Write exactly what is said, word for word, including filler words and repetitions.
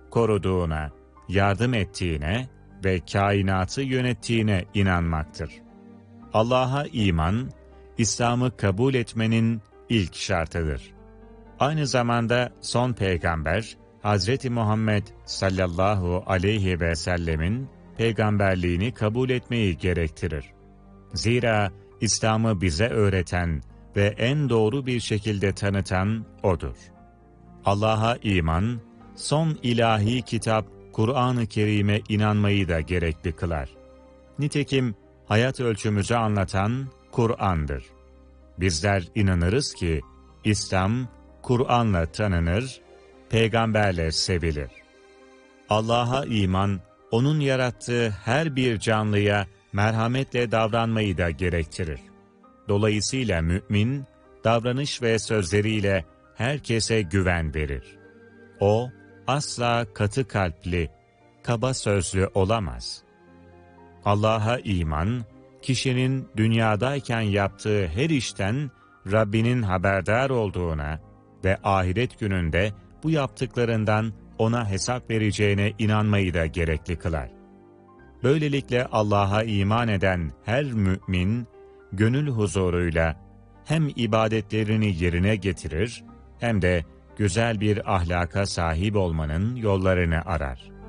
koruduğuna, yardım ettiğine ve kainatı yönettiğine inanmaktır. Allah'a iman, İslam'ı kabul etmenin ilk şartıdır. Aynı zamanda son peygamber, Hazreti Muhammed sallallahu aleyhi ve sellemin peygamberliğini kabul etmeyi gerektirir. Zira İslam'ı bize öğreten ve en doğru bir şekilde tanıtan O'dur. Allah'a iman, son ilahi kitap Kur'an-ı Kerim'e inanmayı da gerekli kılar. Nitekim hayat ölçümüzü anlatan Kur'an'dır. Bizler inanırız ki İslam, Kur'an'la tanınır, peygamberle sevilir. Allah'a iman, O'nun yarattığı her bir canlıya merhametle davranmayı da gerektirir. Dolayısıyla mümin, davranış ve sözleriyle herkese güven verir. O, asla katı kalpli, kaba sözlü olamaz. Allah'a iman, kişinin dünyadayken yaptığı her işten Rabbinin haberdar olduğuna ve ahiret gününde bu yaptıklarından ona hesap vereceğine inanmayı da gerekli kılar. Böylelikle Allah'a iman eden her mümin, gönül huzuruyla hem ibadetlerini yerine getirir, hem de güzel bir ahlaka sahip olmanın yollarını arar.